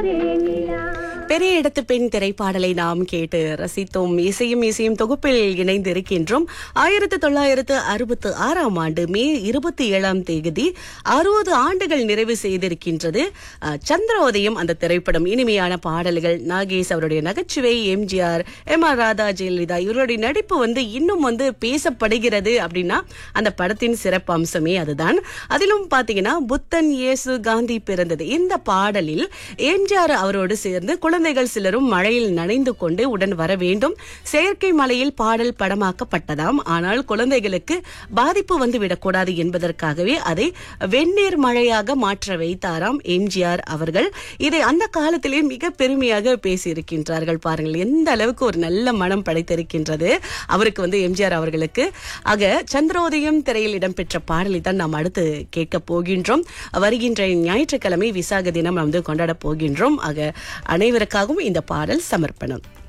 பெரிய இடத்து பெண் திரைப்பாடலை நாம் கேட்டு ரசித்தோம். இசையும் தொகுப்பில் இணைந்து இருக்கின்றோம். 1966 ஆண்டு மே 27 60 ஆண்டுகள் நிறைவு செய்திருக்கின்றது சந்திரோதயம் அந்த திரைப்படம். இனிமையான பாடல்கள், நாகேஷ் அவருடைய நகைச்சுவை, எம்ஜிஆர், எம்.ஆர். ராதா, ஜெயலலிதா இவருடைய நடிப்பு இன்னும் பேசப்படுகிறது அப்படின்னா அந்த படத்தின் சிறப்பு அம்சமே அதுதான். அதிலும் பாத்தீங்கன்னா புத்தன், இயேசு, காந்தி பிறந்தது இந்த பாடலில் எம்ஜிஆர் அவரோடு சேர்ந்து குழந்தைகள் சிலரும் மழையில் நனைந்து கொண்டு உடன் வர வேண்டும். செயற்கை மலையில் பாடல் படமாக்கப்பட்டதாம். ஆனால் குழந்தைகளுக்கு பாதிப்பு விடக்கூடாது என்பதற்காகவே அதை வெந்நீர் மழையாக மாற்ற வைத்தாராம் எம்ஜிஆர் அவர்கள். இதை அந்த காலத்திலே மிக பெருமையாக பேசியிருக்கின்றார்கள். பாருங்கள் எந்த அளவுக்கு ஒரு நல்ல மனம் படைத்திருக்கின்றது அவருக்கு எம்ஜிஆர் அவர்களுக்கு. ஆக சந்திரோதயம் திரையில் இடம்பெற்ற பாடலை தான் நாம் அடுத்து கேட்க போகின்றோம். வருகின்ற ஞாயிற்றுக்கிழமை விசாக தினம் கொண்டாட போகின்றோம். ஆக அனைவருக்காகவும் இந்த பாடல் சமர்ப்பணம்.